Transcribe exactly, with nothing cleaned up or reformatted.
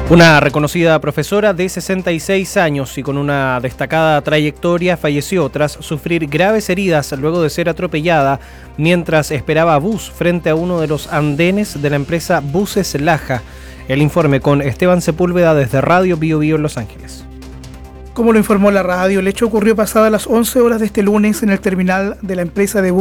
Una reconocida profesora de sesenta y seis años y con una destacada trayectoria falleció tras sufrir graves heridas luego de ser atropellada mientras esperaba bus frente a uno de los andenes de la empresa Buses Laja. El informe con Esteban Sepúlveda desde Radio Bio Bio en Los Ángeles. Como lo informó la radio, el hecho ocurrió pasadas las once horas de este lunes en el terminal de la empresa de